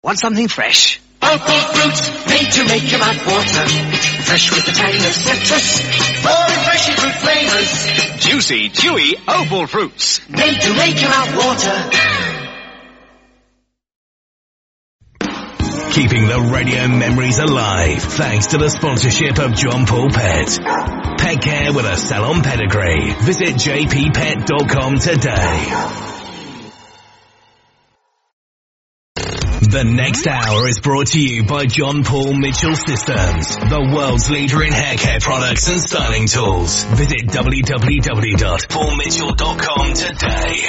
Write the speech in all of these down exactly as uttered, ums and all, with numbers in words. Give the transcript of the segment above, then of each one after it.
Want something fresh? Opal fruit, made to make your mouth water. Fresh with the tang of citrus, or refreshing fruit flavors. Juicy, chewy Opal fruits. Made to make your mouth water. Keeping the radio memories alive thanks to the sponsorship of John Paul Pet. Pet care with a salon pedigree. Visit j p pet dot com today. The next hour is brought to you by John Paul Mitchell Systems, the world's leader in hair care products and styling tools. Visit w w w dot paul mitchell dot com today.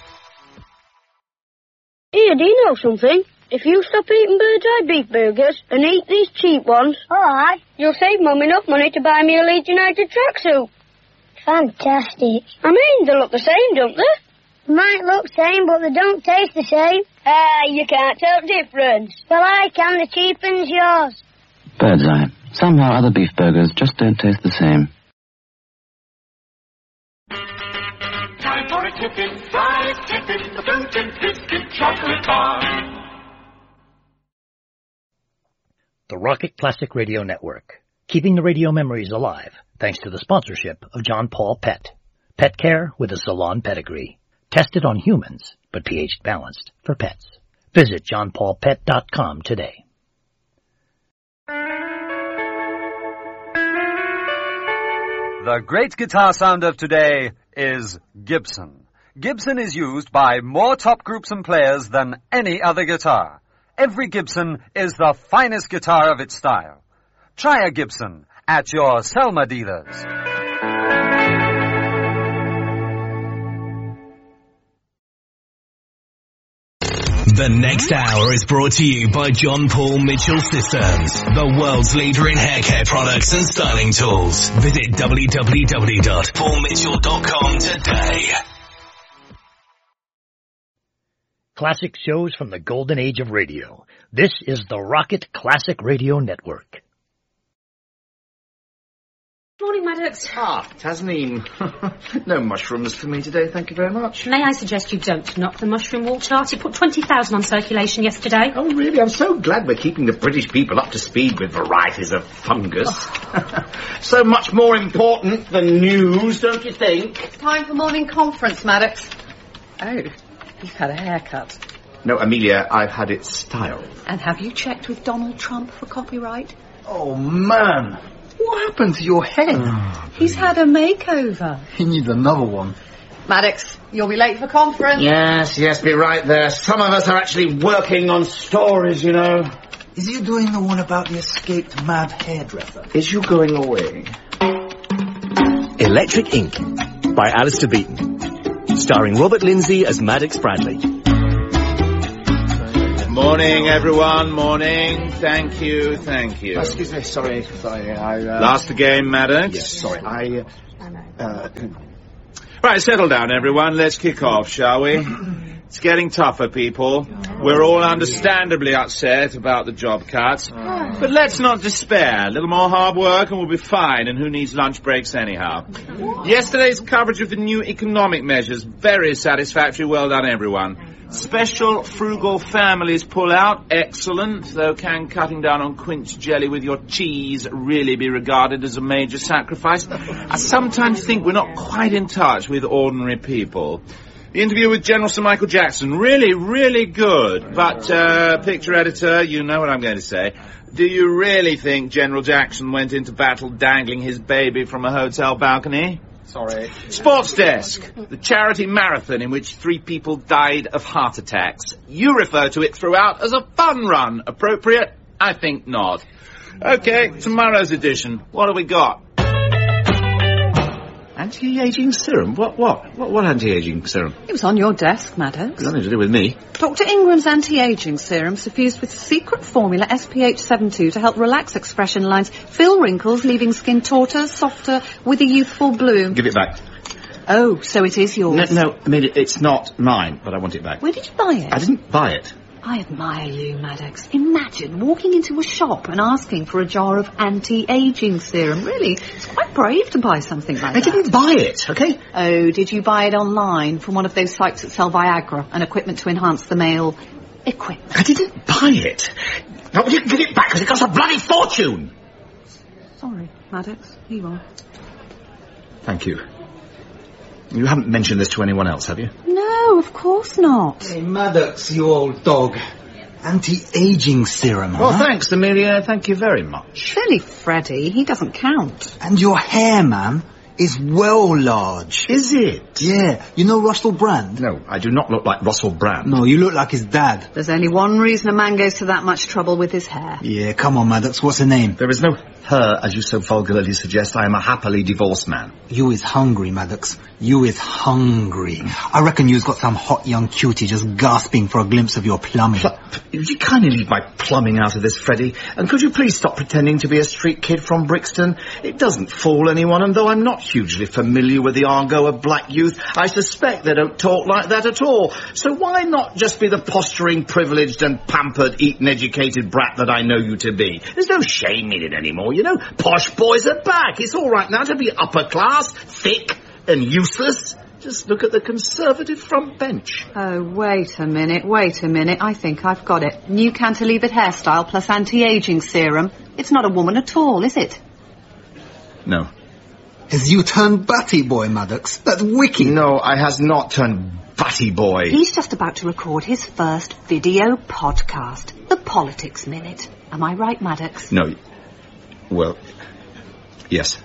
Here, do you know something? If you stop eating Bird's Eye beef burgers and eat these cheap ones, alright, you'll save Mum enough money to buy me a Leeds United tracksuit. Fantastic. I mean, they look the same, don't they? Might look same, but they don't taste the same. Ah, you can't tell difference. Well, I can. The cheapen's yours. Bird's Eye. Somehow other beef burgers just don't taste the same. Time for a tippin', fried tippin', the fruit and biscuit chocolate bar. The Rocket Classic Radio Network, keeping the radio memories alive thanks to the sponsorship of John Paul Pet. Pet care with a salon pedigree. Tested on humans, but pH balanced for pets. Visit john paul pet dot com today. The great guitar sound of today is Gibson. Gibson is used by more top groups and players than any other guitar. Every Gibson is the finest guitar of its style. Try a Gibson at your Selma dealers. The next hour is brought to you by John Paul Mitchell Systems, the world's leader in hair care products and styling tools. Visit w w w dot paul mitchell dot com today. Classic shows from the golden age of radio. This is the Rocket Classic Radio Network. Morning, Maddox. Ah, Tasneem. No mushrooms for me today, thank you very much. May I suggest you don't knock the mushroom wall chart? You put twenty thousand on circulation yesterday. Oh, really? I'm so glad we're keeping the British people up to speed with varieties of fungus. Oh. So much more important than news, don't you think? Time for morning conference, Maddox. Oh, you've had a haircut. No, Amelia, I've had it styled. And have you checked with Donald Trump for copyright? Oh, man. What happened to your head? Oh, He's had a makeover. He needs another one. Maddox, you'll be late for conference. Yes, yes, be right there. Some of us are actually working on stories, you know. Is you doing the one about the escaped mad hairdresser? Is you going away? Electric Ink by Alistair Beaton, starring Robert Lindsay as Maddox Bradley. Morning, everyone. Morning. Thank you. Thank you. Oh, excuse me. Sorry. Sorry. I, uh... Lost the game, Maddox? Yes, sorry. I, uh... uh... Right, settle down, everyone. Let's kick off, shall we? It's getting tougher, people. We're all understandably upset about the job cuts. But let's not despair. A little more hard work and we'll be fine. And who needs lunch breaks anyhow? Yesterday's coverage of the new economic measures, very satisfactory. Well done, everyone. Special frugal families pull out. Excellent. Though can cutting down on quince jelly with your cheese really be regarded as a major sacrifice? I sometimes think we're not quite in touch with ordinary people. The interview with General Sir Michael Jackson, really, really good. But, uh, picture editor, you know what I'm going to say. Do you really think General Jackson went into battle dangling his baby from a hotel balcony? Sorry. Sports Desk, the charity marathon in which three people died of heart attacks. You refer to it throughout as a fun run. Appropriate? I think not. Okay, tomorrow's edition. What have we got? Anti-aging serum? What, what? What, what anti-aging serum? It was on your desk, Maddox. Nothing to do with me. Doctor Ingram's anti-aging serum suffused with secret formula S P H seventy-two to help relax expression lines, fill wrinkles, leaving skin tauter, softer, with a youthful bloom. Give it back. Oh, so it is yours. No, no, I mean, it's not mine, but I want it back. Where did you buy it? I didn't buy it. I admire you, Maddox. Imagine walking into a shop and asking for a jar of anti-aging serum. Really, it's quite brave to buy something like I that. I didn't buy it, okay? Oh, did you buy it online from one of those sites that sell Viagra and equipment to enhance the male equipment. I didn't buy it. No, you can give it back because it costs a bloody fortune. Sorry, Maddox. Here you are. Thank you. You haven't mentioned this to anyone else, have you? No, of course not. Hey, Maddox, you old dog. Anti-aging serum, Well, huh? thanks, Amelia. Thank you very much. Silly Freddy, he doesn't count. And your hair, man, is well large. Is it? Yeah. You know Russell Brand? No, I do not look like Russell Brand. No, you look like his dad. There's only one reason a man goes to that much trouble with his hair. Yeah, come on, Maddox, what's her name? There is no her, as you so vulgarly suggest. I am a happily divorced man. You is hungry, Maddox. You is hungry. I reckon you's got some hot young cutie just gasping for a glimpse of your plumbing. Pl- Would you kindly leave my plumbing out of this, Freddie? And could you please stop pretending to be a street kid from Brixton? It doesn't fool anyone, and though I'm not hugely familiar with the argot of black youth, I suspect they don't talk like that at all. So why not just be the posturing, privileged and pampered, Eton-educated brat that I know you to be? There's no shame in it anymore, you know. Posh boys are back. It's all right now to be upper class, thick and useless. Just look at the Conservative front bench. Oh, wait a minute, wait a minute. I think I've got it. New cantilevered hairstyle plus anti-aging serum. It's not a woman at all, is it? No. Has you turned batty boy, Maddox? That's wicked. No, I has not turned batty boy. He's just about to record his first video podcast, The Politics Minute. Am I right, Maddox? No. Well, yes.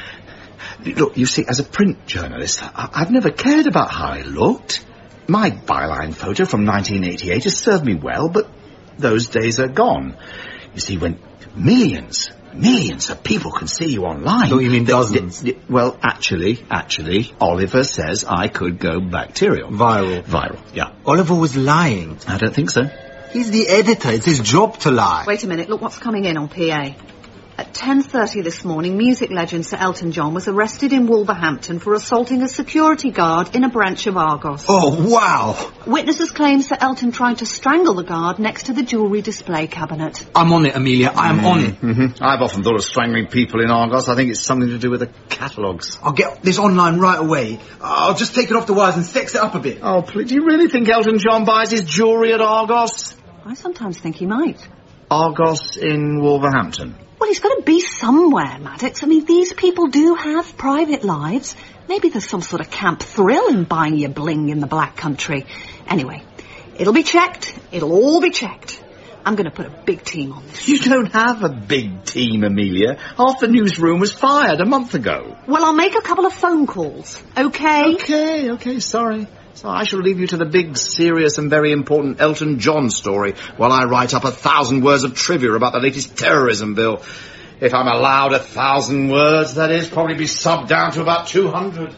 Look, you see, as a print journalist, I- I've never cared about how I looked. My byline photo from nineteen eighty-eight has served me well, but those days are gone. You see, when millions, millions of people can see you online... Don't you mean they- dozens? they- well, actually, actually, Oliver says I could go bacterial. Viral. Viral, yeah. Oliver was lying. I don't think so. He's the editor. It's his job to lie. Wait a minute, look what's coming in on P A. At ten thirty this morning, music legend Sir Elton John was arrested in Wolverhampton for assaulting a security guard in a branch of Argos. Oh, wow. Witnesses claim Sir Elton tried to strangle the guard next to the jewellery display cabinet. I'm on it, Amelia. I'm Mm, on it. Mm-hmm. I've often thought of strangling people in Argos. I think it's something to do with the catalogues. I'll get this online right away. I'll just take it off the wires and sex it up a bit. Oh, please, do you really think Elton John buys his jewellery at Argos? I sometimes think he might. Argos in Wolverhampton. Well, he's got to be somewhere, Maddox. I mean, these people do have private lives. Maybe there's some sort of camp thrill in buying your bling in the Black Country. Anyway, it'll be checked. It'll all be checked. I'm going to put a big team on this. You don't have a big team, Amelia. Half the newsroom was fired a month ago. Well, I'll make a couple of phone calls, okay? Okay, okay, sorry. So I shall leave you to the big, serious and very important Elton John story while I write up a thousand words of trivia about the latest terrorism bill. If I'm allowed a thousand words, that is, probably be subbed down to about two hundred.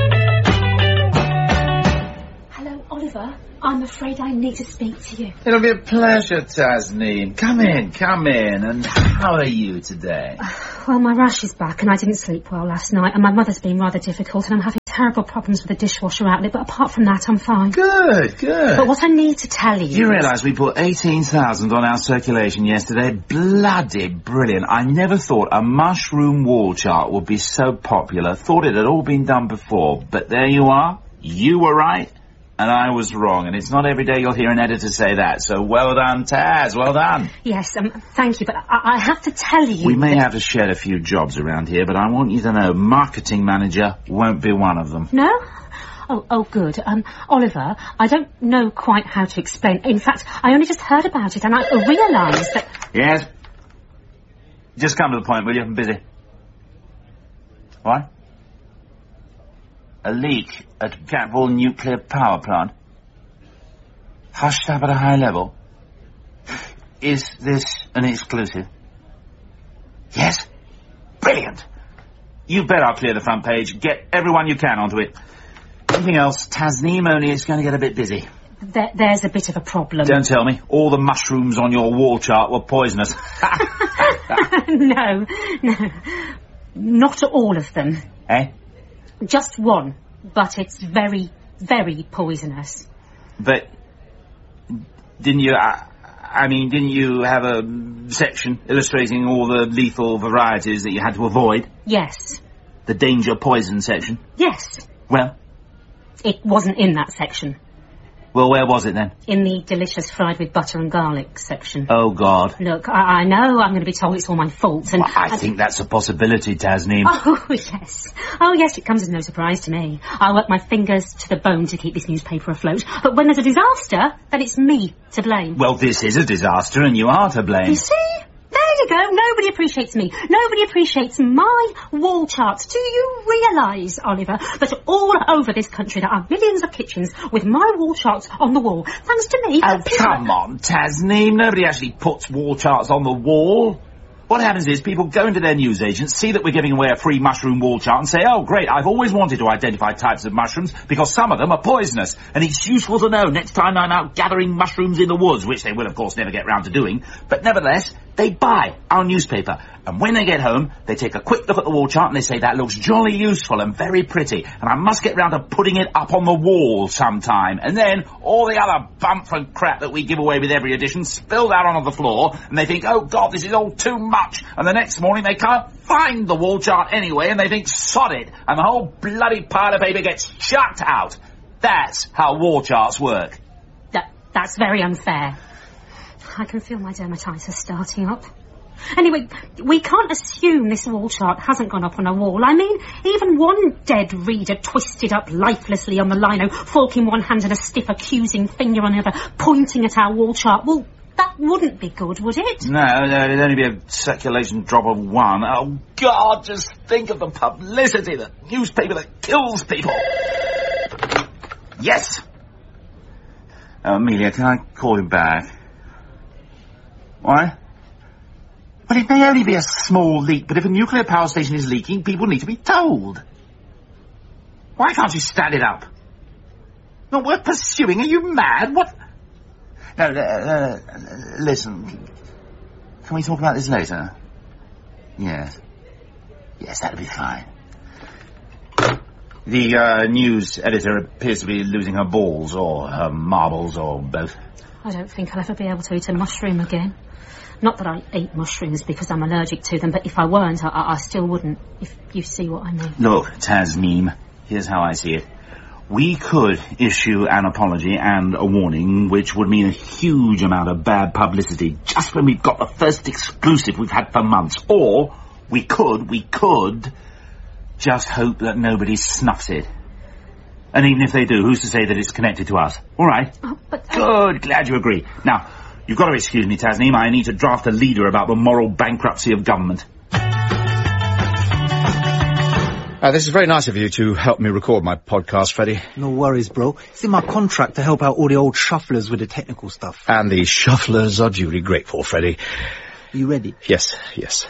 Hello, Oliver. I'm afraid I need to speak to you. It'll be a pleasure, Tasneem. Come in, come in. And how are you today? Well, my rash is back and I didn't sleep well last night and my mother's been rather difficult and I'm having terrible problems with the dishwasher outlet, but apart from that, I'm fine. Good, good. But what I need to tell you... You realise we put eighteen thousand on our circulation yesterday? Bloody brilliant. I never thought a mushroom wall chart would be so popular. Thought it had all been done before. But there you are. You were right. And I was wrong, and it's not every day you'll hear an editor say that. So well done, Taz, well done. Yes, um, thank you, but I, I have to tell you... We may that... have to share a few jobs around here, but I want you to know marketing manager won't be one of them. No? Oh, oh, good. Um, Oliver, I don't know quite how to explain. In fact, I only just heard about it, and I realised that... Yes? Just come to the point, will you? I'm busy. What? A leak at Gatwall Nuclear Power Plant. Hushed up at a high level. Is this an exclusive? Yes? Brilliant! You bet I'll clear the front page. Get everyone you can onto it. Anything else? Tasneem only is going to get a bit busy. There, there's a bit of a problem. Don't tell me. All the mushrooms on your wall chart were poisonous. No, no. Not all of them. Eh? Just one, but it's very, very poisonous. But didn't you, I, I mean, didn't you have a section illustrating all the lethal varieties that you had to avoid? Yes. The danger poison section? Yes. Well? It wasn't in that section. Well, where was it then? In the delicious fried with butter and garlic section. Oh, God. Look, I, I know I'm going to be told it's all my fault, and... Well, I, I think that's a possibility, Tasneem. Oh, yes. Oh, yes, it comes as no surprise to me. I work my fingers to the bone to keep this newspaper afloat. But when there's a disaster, then it's me to blame. Well, this is a disaster, and you are to blame. You see? There you go. Nobody appreciates me. Nobody appreciates my wall charts. Do you realise, Oliver, that all over this country there are millions of kitchens with my wall charts on the wall? Thanks to me. Oh, come on, Tasneem. Nobody actually puts wall charts on the wall. What happens is people go into their newsagents, see that we're giving away a free mushroom wall chart and say, oh, great, I've always wanted to identify types of mushrooms because some of them are poisonous. And it's useful to know next time I'm out gathering mushrooms in the woods, which they will, of course, never get round to doing. But nevertheless, they buy our newspaper. And when they get home, they take a quick look at the wall chart and they say, that looks jolly useful and very pretty. And I must get round to putting it up on the wall sometime. And then all the other bump and crap that we give away with every edition spilled out onto the floor. And they think, oh, God, this is all too much. And the next morning they can't find the wall chart anyway. And they think, sod it. And the whole bloody pile of paper gets chucked out. That's how wall charts work. That, that's very unfair. I can feel my dermatitis starting up. Anyway, we can't assume this wall chart hasn't gone up on a wall. I mean, even one dead reader twisted up lifelessly on the lino, fork in one hand and a stiff accusing finger on the other, pointing at our wall chart. Well, that wouldn't be good, would it? No, no, it'd only be a circulation drop of one. Oh, God, just think of the publicity, the newspaper that kills people. Yes! Oh, Amelia, can I call him back? Why? Well, it may only be a small leak, but if a nuclear power station is leaking, people need to be told. Why can't you stand it up? Not worth pursuing. Are you mad? What? No, uh, uh, listen. Can we talk about this later? Yes. Yes, that'll be fine. The uh, news editor appears to be losing her balls, or her marbles, or both. I don't think I'll ever be able to eat a mushroom again. Not that I ate mushrooms because I'm allergic to them, but if I weren't, I, I still wouldn't, if you see what I mean. Look, Tasneem, here's how I see it. We could issue an apology and a warning, which would mean a huge amount of bad publicity, just when we've got the first exclusive we've had for months. Or, we could, we could, just hope that nobody snuffs it. And even if they do, who's to say that it's connected to us? All right. Oh, but... Good, glad you agree. Now, you've got to excuse me, Tasneem. I need to draft a leader about the moral bankruptcy of government. Uh, this is very nice of you to help me record my podcast, Freddie. No worries, bro. It's in my contract to help out all the old shufflers with the technical stuff. And the shufflers are duly grateful, Freddie. Are you ready? Yes, yes.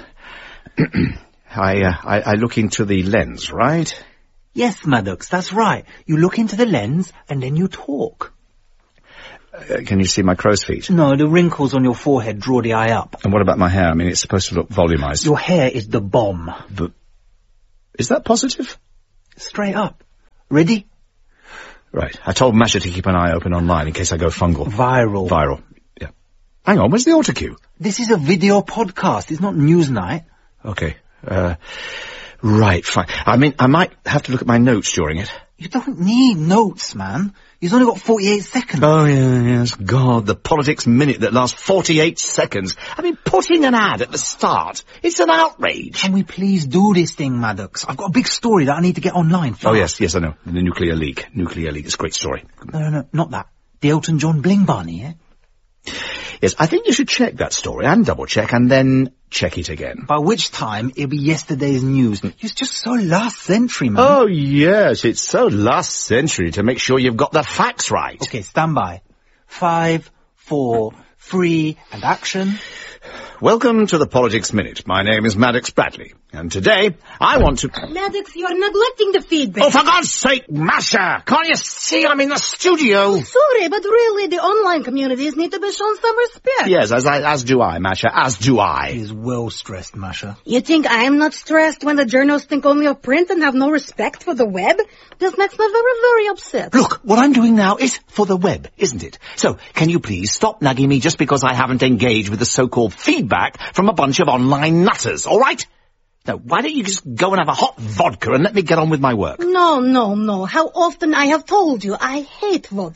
I, uh, I, I look into the lens, right? Yes, Maddox, that's right. You look into the lens and then you talk. Uh, can you see my crow's feet? No, the wrinkles on your forehead draw the eye up. And what about my hair? I mean, it's supposed to look volumized. Your hair is the bomb. But is that positive? Straight up. Ready? Right. I told Masha to keep an eye open online in case I go fungal. Viral. Viral. Yeah. Hang on, where's the autocue? This is a video podcast. It's not Newsnight. Okay. Uh, right, fine. I mean, I might have to look at my notes during it. You don't need notes, man. You've only got forty-eight seconds. Oh, yeah, yes. God, the politics minute that lasts forty-eight seconds. I mean, putting an ad at the start, it's an outrage. Can we please do this thing, Maddox? I've got a big story that I need to get online fast. Oh, yes, yes, I know. The nuclear leak. Nuclear leak. It's a great story. No, no, no, not that. The Elton John Bling Barney, yeah? Yes, I think you should check that story and double-check and then check it again. By which time, it'll be yesterday's news. It's just so last century, man. Oh, yes, it's so last century to make sure you've got the facts right. Okay, stand by. Five, four, three, and action. Welcome to the Politics Minute. My name is Maddox Bradley, and today I want to... Maddox, you're neglecting the feedback. Oh, for God's sake, Masha! Can't you see I'm in the studio? Sorry, but really, the online communities need to be shown some respect. Yes, as I, as do I, Masha, as do I. He's well stressed, Masha. You think I'm not stressed when the journals think only of print and have no respect for the web? This makes me very, very upset. Look, what I'm doing now is for the web, isn't it? So, can you please stop nagging me just because I haven't engaged with the so-called feedback from a bunch of online nutters, all right? Now, why don't you just go and have a hot vodka and let me get on with my work? No, no, no. How often I have told you I hate vodka.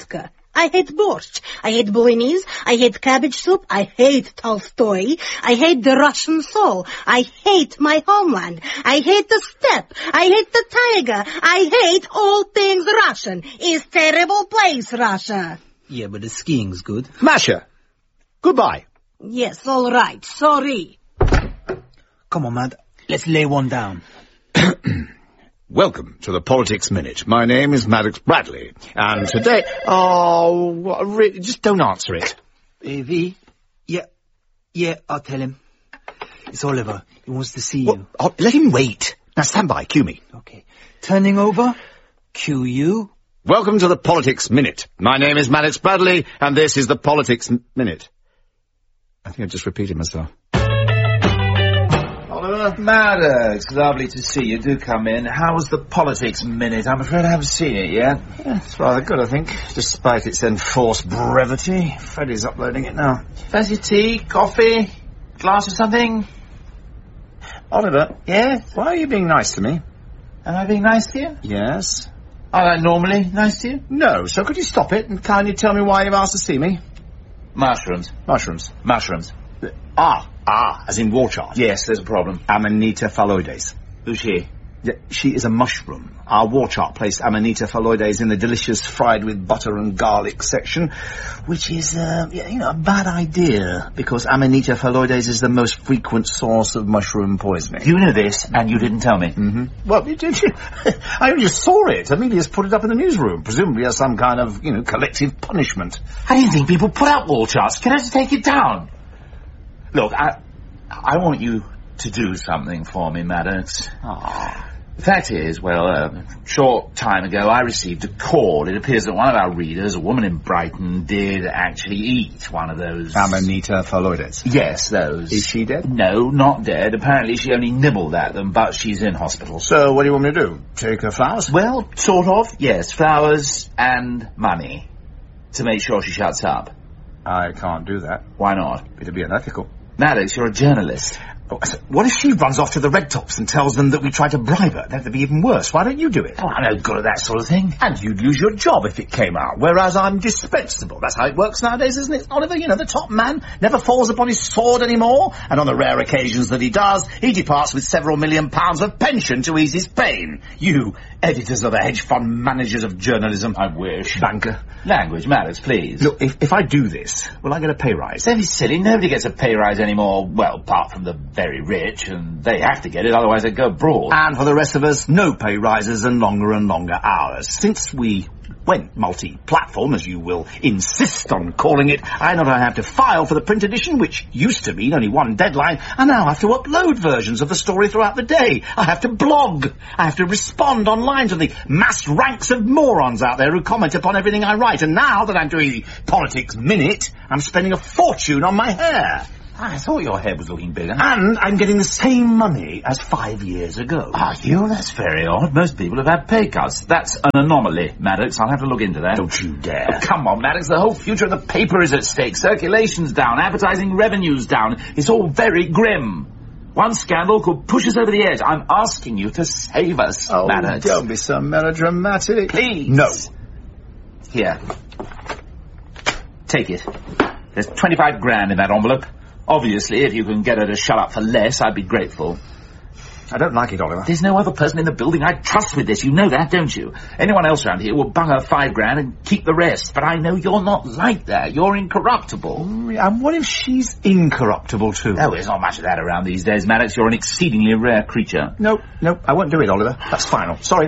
I hate borscht. I hate bolognese. I hate cabbage soup. I hate Tolstoy. I hate the Russian soul. I hate my homeland. I hate the steppe. I hate the taiga. I hate all things Russian. It's terrible place, Russia. Yeah, but the skiing's good. Masha, goodbye. Yes, all right. Sorry. Come on, Mad. Let's lay one down. Welcome to the Politics Minute. My name is Maddox Bradley, and today... Oh, what, really, just don't answer it. Hey, V? Yeah. Yeah, I'll tell him. It's Oliver. He wants to see Well, you. oh, let him wait. Now stand by, cue me. Okay. Turning over. Cue you. Welcome to the Politics Minute. My name is Maddox Bradley, and this is the Politics M- Minute. I think I just repeated myself. Oliver, Maddox, lovely to see you. Do come in. How was the Politics Minute? I'm afraid I haven't seen it yet. Yeah, it's rather good, I think, despite its enforced brevity. Freddie's uploading it now. Fancy tea, coffee, glass of something? Oliver, yeah? Why are you being nice to me? Am I being nice to you? Yes. Am I normally nice to you? No, so could you stop it and kindly tell me why you've asked to see me? Mushrooms. Mushrooms. Mushrooms. Ah, ah, as in war chart. Yes, there's a problem. Amanita phalloides. Who's she? Yeah, she is a mushroom. Our war chart placed Amanita phalloides in the delicious fried with butter and garlic section, which is, uh, yeah, you know, a bad idea, because Amanita phalloides is the most frequent source of mushroom poisoning. You knew this, and you didn't tell me. Mm-hmm. Well, you did. I only just saw it. Amelia's put it up in the newsroom, presumably as some kind of, you know, collective punishment. I didn't think people put out wall charts. Can I just take it down? Look, I, I want you to do something for me, Maddox. Ah. The fact is, well, uh, a short time ago I received a call. It appears that one of our readers, a woman in Brighton, did actually eat one of those... Amanita phalloides. Yes, those. Is she dead? No, not dead. Apparently she only nibbled at them, but she's in hospital. So what do you want me to do? Take her flowers? Well, sort of, yes. Flowers and money. To make sure she shuts up. I can't do that. Why not? It'd be unethical. Maddox, you're a journalist. Oh, what if she runs off to the Red Tops and tells them that we tried to bribe her? That'd be even worse. Why don't you do it? Oh, I'm no good at that sort of thing. And you'd lose your job if it came out, whereas I'm dispensable. That's how it works nowadays, isn't it, Oliver? You know, the top man never falls upon his sword anymore, and on the rare occasions that he does, he departs with several million pounds of pension to ease his pain. You, editors of the hedge fund managers of journalism. I wish. Banker. Language, Maddox, please. Look, if, if I do this, will I get a pay rise? Don't be silly. Nobody gets a pay rise anymore, well, apart from the very rich, and they have to get it, otherwise they go abroad. And for the rest of us, no pay rises and longer and longer hours. Since we went multi-platform, as you will insist on calling it, I not only have to file for the print edition, which used to mean only one deadline, I now have to upload versions of the story throughout the day. I have to blog. I have to respond online to the mass ranks of morons out there who comment upon everything I write. And now that I'm doing the Politics Minute, I'm spending a fortune on my hair. I thought your head was looking bigger. And I'm getting the same money as five years ago. Are you? That's very odd. Most people have had pay cuts. That's an anomaly, Maddox. I'll have to look into that. Don't you dare. Oh, come on, Maddox. The whole future of the paper is at stake. Circulation's down. Advertising revenue's down. It's all very grim. One scandal could push us over the edge. I'm asking you to save us, oh, Maddox. Don't be so melodramatic. Please. No. Here. Take it. There's twenty-five grand in that envelope. Obviously, if you can get her to shut up for less, I'd be grateful. I don't like it, Oliver. There's no other person in the building I trust with this. You know that, don't you? Anyone else around here will bung her five grand and keep the rest. But I know you're not like that. You're incorruptible. And what if she's incorruptible, too? Oh, there's not much of that around these days, Maddox. You're an exceedingly rare creature. Nope, nope, I won't do it, Oliver. That's final. Sorry.